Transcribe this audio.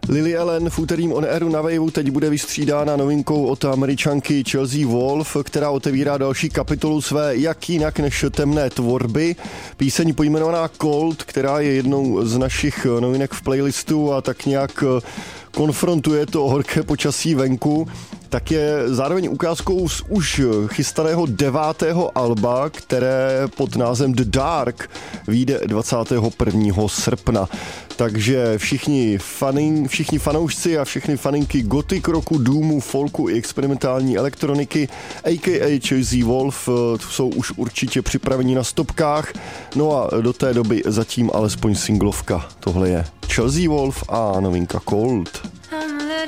Lily Allen v úterým On Airu na Waveu teď bude vystřídána novinkou od Američanky Chelsea Wolfe, která otevírá další kapitolu své jak jinak než temné tvorby. Píseň pojmenovaná Cold, která je jednou z našich novinek v playlistu a tak nějak konfrontuje to horké počasí venku, tak je zároveň ukázkou z už chystaného 9. alba, které pod názvem The Dark vyjde 21. srpna. Takže všichni fanoušci a všechny faninky gothic rocku, doomu, folku i experimentální elektroniky, a.k.a. Chelsea Wolfe, jsou už určitě připraveni na stopkách. No a do té doby zatím alespoň singlovka. Tohle je Chelsea Wolfe a novinka Cold.